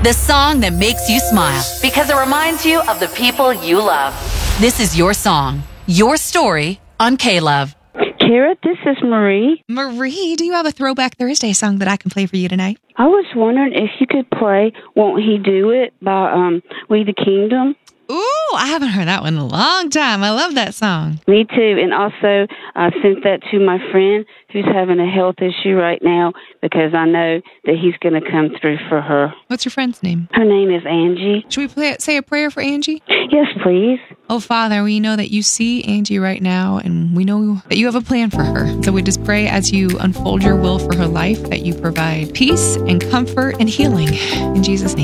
The song that makes you smile because it reminds you of the people you love. This is your song, your story on K-Love. Kara, this is Marie. Marie, do you have a Throwback Thursday song that I can play for you tonight? I was wondering if you could play Won't He Do It by We the Kingdom. Ooh, I haven't heard that one in a long time. I love that song. Me too. And also, I sent that to my friend who's having a health issue right now because I know that he's going to come through for her. What's your friend's name? Her name is Angie. Should we say a prayer for Angie? Yes, please. Oh, Father, we know that you see Angie right now, and we know that you have a plan for her. So we just pray as you unfold your will for her life that you provide peace and comfort and healing. In Jesus' name.